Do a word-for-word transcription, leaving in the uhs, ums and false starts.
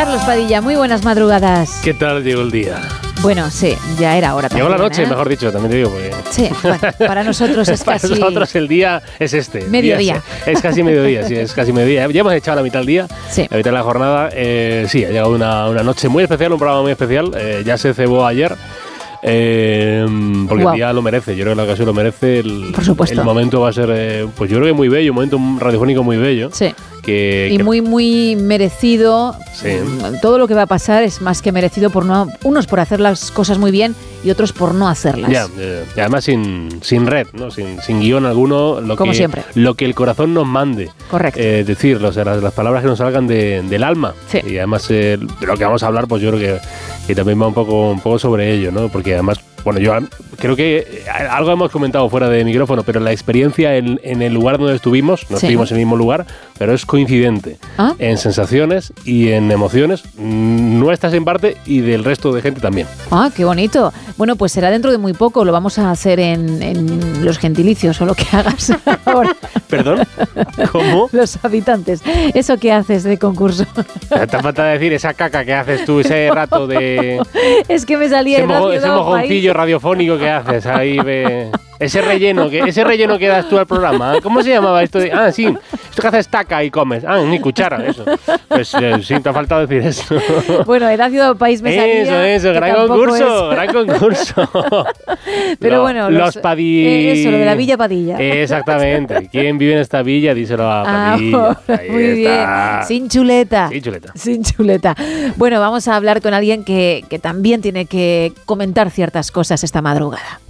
Carlos Padilla, muy buenas madrugadas. ¿Qué tal llegó el día? Bueno, sí, ya era hora también. Llegó la noche, ¿eh? mejor dicho, también te digo. Porque... Sí, bueno, para nosotros es para casi... Para nosotros el día es este. Mediodía. Es, es casi mediodía, sí, es casi mediodía. Ya hemos echado la mitad del día, sí. la mitad de la jornada. Eh, sí, ha llegado una, una noche muy especial, un programa muy especial. Eh, ya se cebó ayer. Eh, porque wow. el día lo merece, yo creo que la ocasión lo merece. El, Por supuesto. El momento va a ser, eh, pues yo creo que muy bello, un momento radiofónico muy bello. Sí. Que, y que, muy, muy merecido. Sí. Todo lo que va a pasar es más que merecido por no, unos por hacer las cosas muy bien y otros por no hacerlas. Ya, ya. Y además sin, sin red, ¿no? sin, sin guión alguno, lo como que, siempre. Lo que el corazón nos mande. Correcto. Eh, decirlo, o sea, las, las palabras que nos salgan de, del alma. Sí. Y además eh, de lo que vamos a hablar, pues yo creo que, que también va un poco, un poco sobre ello, ¿no? Porque además, bueno, yo creo que algo hemos comentado fuera de micrófono, pero la experiencia en, en el lugar donde estuvimos, no sí. estuvimos en el mismo lugar, pero es coincidente ¿Ah? en sensaciones y en emociones nuestras en parte y del resto de gente también. Ah, qué bonito. Bueno, pues será dentro de muy poco, lo vamos a hacer en, en los gentilicios o lo que hagas ahora. ¿Perdón? ¿Cómo? Los habitantes. ¿Eso que haces de concurso? Te falta decir esa caca que haces tú ese rato de... Es que me salía ese, de mojo, ese mojoncillo radiofónico que haces ahí ve... Ese relleno, que, ese relleno que das tú al programa. ¿Cómo se llamaba esto? De, ah, sí, esto que haces taca y comes. Ah, ni cuchara, eso. Pues eh, sí, te ha faltado decir eso. Bueno, en Ciudad País me salía. Eso, eso, gran concurso, es. gran concurso. Pero lo, bueno, los, los Padilla. Eh, eso, lo de la Villa Padilla. Exactamente. ¿Quién vive en esta villa? Díselo a Padilla. Ah, muy está. bien. Sin chuleta. Sin chuleta. Sin chuleta. Bueno, vamos a hablar con alguien que, que también tiene que comentar ciertas cosas esta madrugada.